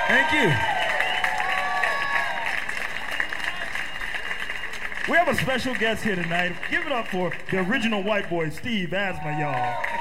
Thank you. We have a special guest here tonight. Give it up for the original white boy, Steve Asma, y'all.